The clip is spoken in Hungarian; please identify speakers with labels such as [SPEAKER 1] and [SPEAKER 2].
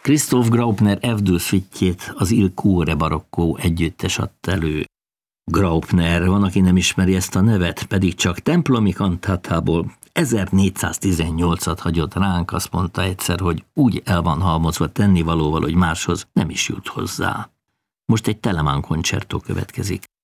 [SPEAKER 1] Christoph Graupner F-dur-szüitjét az Il Cuore barokkó együttes adta elő. Graupner, van, aki nem ismeri ezt a nevet, pedig csak templomi kantátából 1418-at hagyott ránk, azt mondta egyszer, hogy úgy el van halmozva tennivalóval, hogy máshoz nem is jut hozzá. Most egy Telemann koncertó következik.